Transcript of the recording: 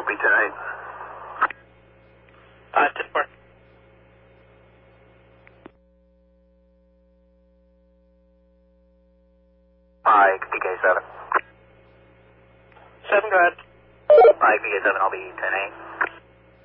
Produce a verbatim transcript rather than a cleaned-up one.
be ten eight. Uh, ten four. Mike, P K seven. seven, go ahead. Mike, P K seven, I'll be ten eight.